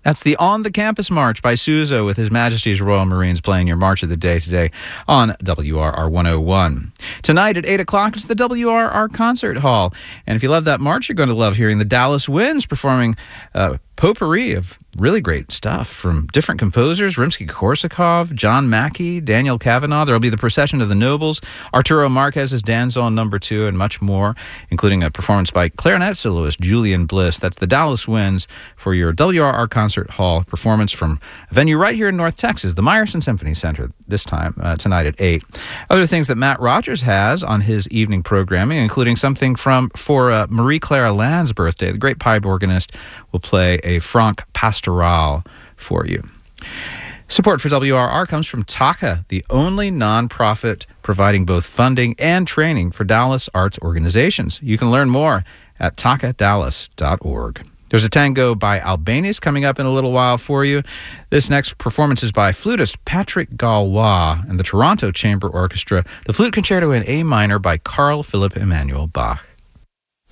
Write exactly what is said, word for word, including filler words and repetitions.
That's the On the Campus March by Suzo with His Majesty's Royal Marines playing your March of the Day today on W R R one oh one. Tonight at eight o'clock, it's the W R R Concert Hall. And if you love that march, you're going to love hearing the Dallas Winds performing uh, potpourri of really great stuff from different composers, Rimsky-Korsakov, John Mackey, Daniel Kavanaugh. There'll be the Procession of the Nobles, Arturo Marquez's Danzón number two, and much more, including a performance by clarinet soloist Julian Bliss. That's the Dallas Winds for your W R R Concert Hall performance from a venue right here in North Texas, the Meyerson Symphony Center, this time, uh, tonight at eight. Other things that Matt Rogers has on his evening programming, including something from for uh, Marie Claire Land's birthday. The great pipe organist will play a Franck Pastoral for you. Support for W R R comes from Taka, the only nonprofit providing both funding and training for Dallas arts organizations. You can learn more at taka dallas dot org. There's a tango by Albanese coming up in a little while for you. This next performance is by flutist Patrick Galois and the Toronto Chamber Orchestra, the Flute Concerto in A minor by Carl Philipp Emanuel Bach.